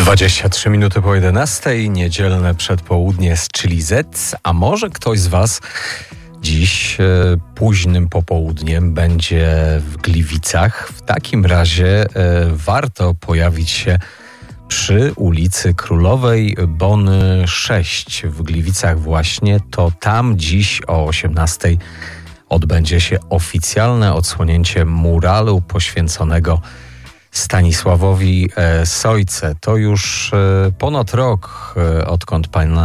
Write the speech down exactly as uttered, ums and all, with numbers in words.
dwadzieścia trzy minuty po jedenastej, niedzielne przedpołudnie z Chili Z, a może ktoś z Was dziś e, późnym popołudniem będzie w Gliwicach. W takim razie e, warto pojawić się przy ulicy Królowej Bony sześć w Gliwicach właśnie. To tam dziś o osiemnastej odbędzie się oficjalne odsłonięcie muralu poświęconego Stanisławowi Sojce. To już ponad rok, odkąd pan